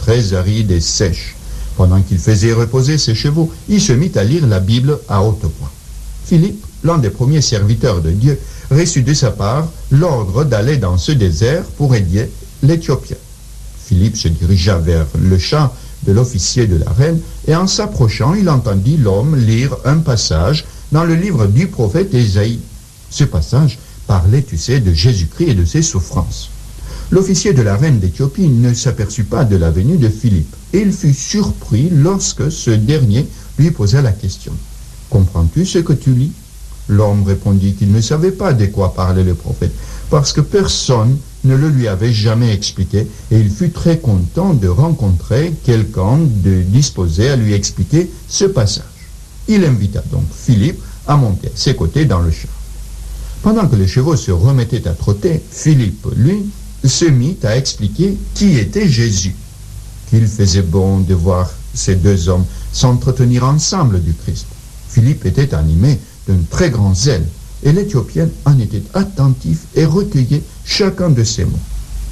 très aride et sèche. Pendant qu'il faisait reposer ses chevaux, il se mit à lire la Bible à haute voix. Philippe, l'un des premiers serviteurs de Dieu, reçut de sa part l'ordre d'aller dans ce désert pour aider l'Éthiopien. Philippe se dirigea vers le champ de l'officier de la reine et en s'approchant, il entendit l'homme lire un passage dans le livre du prophète Ésaïe. Ce passage parlait, tu sais, de Jésus-Christ et de ses souffrances. L'officier de la reine d'Éthiopie ne s'aperçut pas de la venue de Philippe et il fut surpris lorsque ce dernier lui posa la question. « Comprends-tu ce que tu lis ?» L'homme répondit qu'il ne savait pas de quoi parlait le prophète parce que personne ne le lui avait jamais expliqué et il fut très content de rencontrer quelqu'un disposé à lui expliquer ce passage. Il invita donc Philippe à monter à ses côtés dans le char. Pendant que les chevaux se remettaient à trotter, Philippe, lui, se mit à expliquer qui était Jésus. Qu'il faisait bon de voir ces deux hommes s'entretenir ensemble du Christ. Philippe était animé d'un très grand zèle et l'Éthiopien en était attentif et recueillait chacun de ses mots.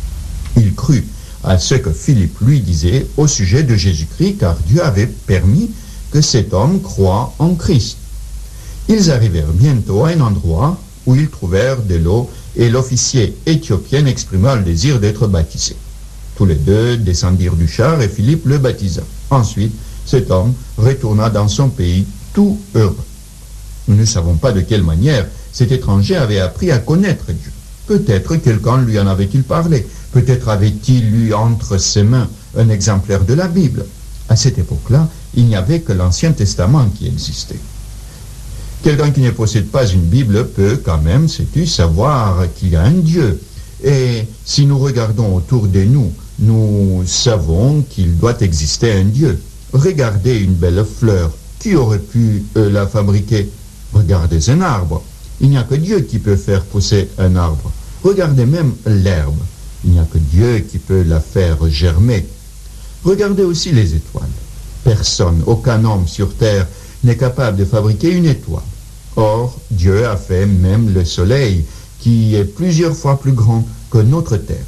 Il crut à ce que Philippe lui disait au sujet de Jésus-Christ car Dieu avait permis que cet homme croie en Christ. Ils arrivèrent bientôt à un endroit où ils trouvèrent de l'eau et l'officier éthiopien exprima le désir d'être baptisé. Tous les deux descendirent du char et Philippe le baptisa. Ensuite, cet homme retourna dans son pays tout heureux. Nous ne savons pas de quelle manière cet étranger avait appris à connaître Dieu. Peut-être quelqu'un lui en avait-il parlé. Peut-être avait-il eu entre ses mains un exemplaire de la Bible. À cette époque-là, il n'y avait que l'Ancien Testament qui existait. Quelqu'un qui ne possède pas une Bible peut quand même, sais-tu, savoir qu'il y a un Dieu. Et si nous regardons autour de nous, nous savons qu'il doit exister un Dieu. Regardez une belle fleur. Qui aurait pu la fabriquer? Regardez un arbre. Il n'y a que Dieu qui peut faire pousser un arbre. Regardez même l'herbe. Il n'y a que Dieu qui peut la faire germer. Regardez aussi les étoiles. Personne, aucun homme sur terre n'est capable de fabriquer une étoile. Or, Dieu a fait même le soleil, qui est plusieurs fois plus grand que notre terre.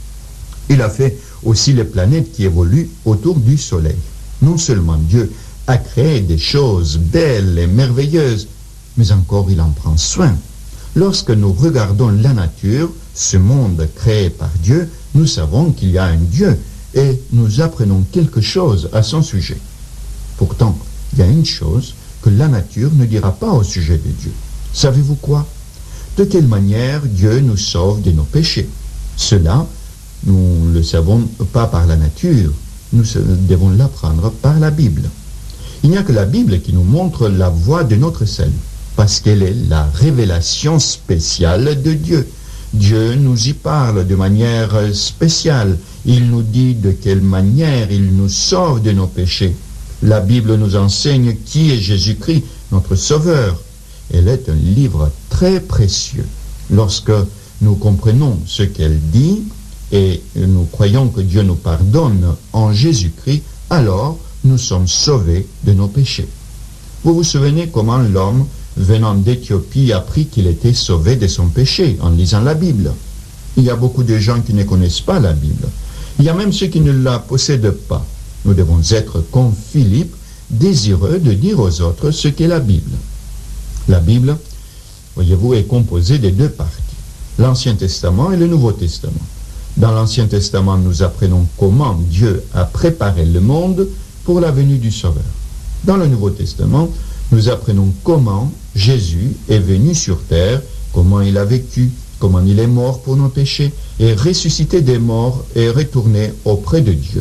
Il a fait aussi les planètes qui évoluent autour du soleil. Non seulement Dieu a créé des choses belles et merveilleuses, mais encore il en prend soin. Lorsque nous regardons la nature, ce monde créé par Dieu, nous savons qu'il y a un Dieu et nous apprenons quelque chose à son sujet. Pourtant, il y a une chose que la nature ne dira pas au sujet de Dieu. Savez-vous quoi? De quelle manière Dieu nous sauve de nos péchés? Cela, nous ne le savons pas par la nature, nous devons l'apprendre par la Bible. Il n'y a que la Bible qui nous montre la voie de notre salut, parce qu'elle est la révélation spéciale de Dieu. Dieu nous y parle de manière spéciale. Il nous dit de quelle manière il nous sauve de nos péchés. La Bible nous enseigne qui est Jésus-Christ, notre Sauveur. Elle est un livre très précieux. Lorsque nous comprenons ce qu'elle dit et nous croyons que Dieu nous pardonne en Jésus-Christ, alors nous sommes sauvés de nos péchés. Vous vous souvenez comment l'homme venant d'Éthiopie apprit qu'il était sauvé de son péché en lisant la Bible? Il y a beaucoup de gens qui ne connaissent pas la Bible. Il y a même ceux qui ne la possèdent pas. Nous devons être comme Philippe, désireux de dire aux autres ce qu'est la Bible. La Bible, voyez-vous, est composée de deux parties, l'Ancien Testament et le Nouveau Testament. Dans l'Ancien Testament, nous apprenons comment Dieu a préparé le monde pour la venue du Sauveur. Dans le Nouveau Testament, nous apprenons comment Jésus est venu sur terre, comment il a vécu, comment il est mort pour nos péchés, et ressuscité des morts et retourné auprès de Dieu.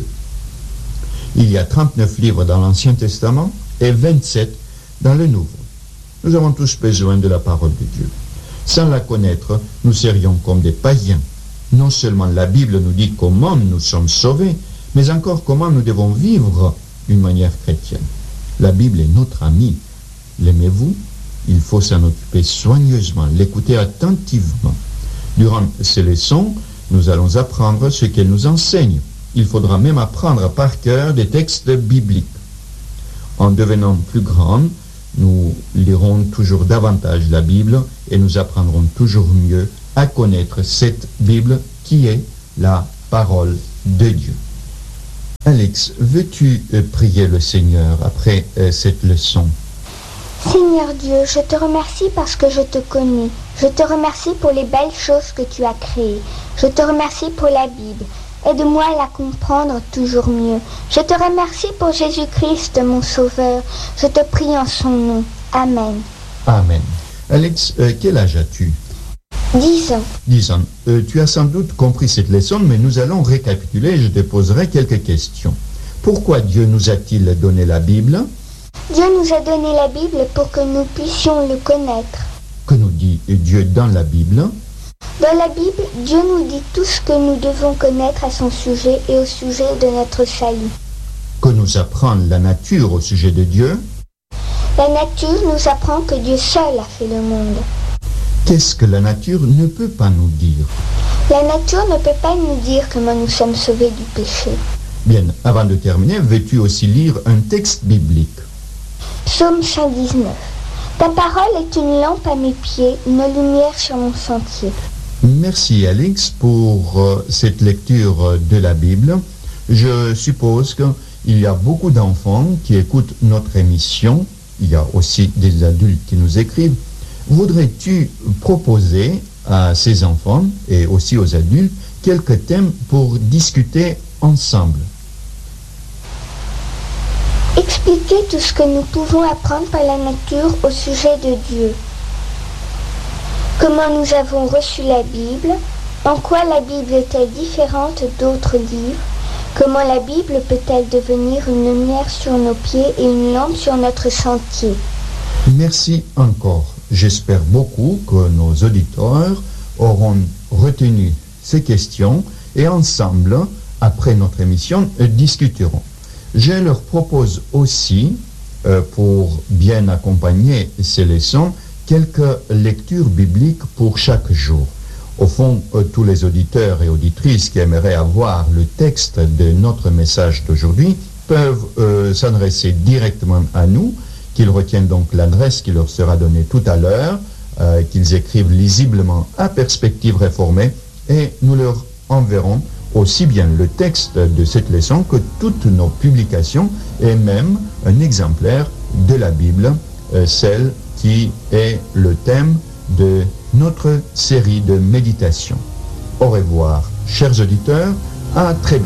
Il y a 39 livres dans l'Ancien Testament et 27 dans le Nouveau. Nous avons tous besoin de la parole de Dieu. Sans la connaître, nous serions comme des païens. Non seulement la Bible nous dit comment nous sommes sauvés, mais encore comment nous devons vivre d'une manière chrétienne. La Bible est notre amie. L'aimez-vous? Il faut s'en occuper soigneusement, l'écouter attentivement. Durant ces leçons, nous allons apprendre ce qu'elle nous enseigne. Il faudra même apprendre par cœur des textes bibliques. En devenant plus grands, nous lirons toujours davantage la Bible et nous apprendrons toujours mieux à connaître cette Bible qui est la parole de Dieu. Alex, veux-tu prier le Seigneur après cette leçon? Seigneur Dieu, je te remercie parce que je te connais. Je te remercie pour les belles choses que tu as créées. Je te remercie pour la Bible. Aide-moi à la comprendre toujours mieux. Je te remercie pour Jésus-Christ, mon Sauveur. Je te prie en son nom. Amen. Amen. Alex, quel âge as-tu? 10 ans. 10 ans. Tu as sans doute compris cette leçon, mais nous allons récapituler et je te poserai quelques questions. Pourquoi Dieu nous a-t-il donné la Bible? Dieu nous a donné la Bible pour que nous puissions le connaître. Que nous dit Dieu dans la Bible? Dans la Bible, Dieu nous dit tout ce que nous devons connaître à son sujet et au sujet de notre salut. Que nous apprend la nature au sujet de Dieu? La nature nous apprend que Dieu seul a fait le monde. Qu'est-ce que la nature ne peut pas nous dire? La nature ne peut pas nous dire comment nous sommes sauvés du péché. Bien, avant de terminer, veux-tu aussi lire un texte biblique? Psaume 119. Ta parole est une lampe à mes pieds, une lumière sur mon sentier. Merci Alex pour cette lecture de la Bible. Je suppose qu'il y a beaucoup d'enfants qui écoutent notre émission. Il y a aussi des adultes qui nous écrivent. Voudrais-tu proposer à ces enfants et aussi aux adultes quelques thèmes pour discuter ensemble? Expliquer tout ce que nous pouvons apprendre par la nature au sujet de Dieu. Comment nous avons reçu la Bible? En quoi la Bible est-elle différente d'autres livres? Comment la Bible peut-elle devenir une lumière sur nos pieds et une lampe sur notre sentier? Merci encore. J'espère beaucoup que nos auditeurs auront retenu ces questions et ensemble, après notre émission, discuterons. Je leur propose aussi, pour bien accompagner ces leçons, quelques lectures bibliques pour chaque jour. Au fond, tous les auditeurs et auditrices qui aimeraient avoir le texte de notre message d'aujourd'hui peuvent s'adresser directement à nous, qu'ils retiennent donc l'adresse qui leur sera donnée tout à l'heure, qu'ils écrivent lisiblement à Perspective Réformée et nous leur enverrons aussi bien le texte de cette leçon que toutes nos publications et même un exemplaire de la Bible, celle qui est le thème de notre série de méditation. Au revoir, chers auditeurs, à très bientôt.